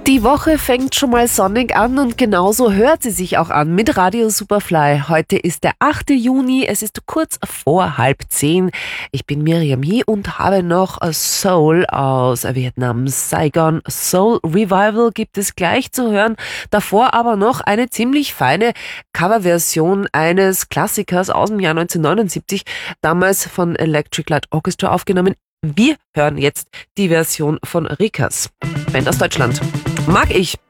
Die Woche fängt schon mal sonnig an und genauso hört sie sich auch an mit Radio Superfly. Heute ist der 8. Juni, es ist kurz vor 9:30. Ich bin Miriam Hie und habe noch Soul aus Vietnam. Saigon Soul Revival gibt es gleich zu hören. Davor aber noch eine ziemlich feine Coverversion eines Klassikers aus dem Jahr 1979, damals von Electric Light Orchestra aufgenommen. Wir hören jetzt die Version von Rikas, Band aus Deutschland. Mag ich.